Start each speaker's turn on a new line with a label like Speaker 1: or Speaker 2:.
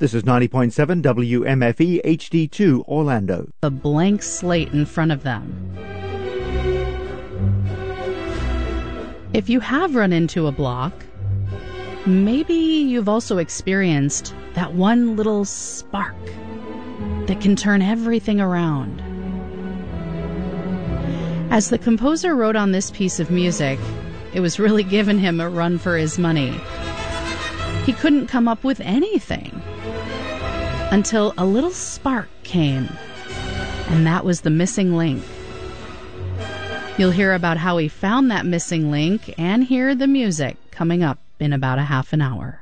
Speaker 1: This is 90.7 WMFE HD2 Orlando.
Speaker 2: A blank slate in front of them. If you have run into a block, maybe you've also experienced that one little spark that can turn everything around. As the composer wrote on this piece of music, it was really giving him a run for his money. He couldn't come up with anything until a little spark came, and that was the missing link. You'll hear about how he found that missing link and hear the music coming up in about a half an hour.